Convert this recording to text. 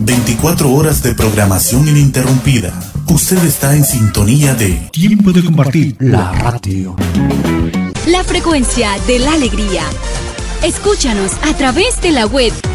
24 horas de programación ininterrumpida. Usted está en sintonía de Tiempo de Compartir, la radio. La frecuencia de la alegría. Escúchanos a través de la web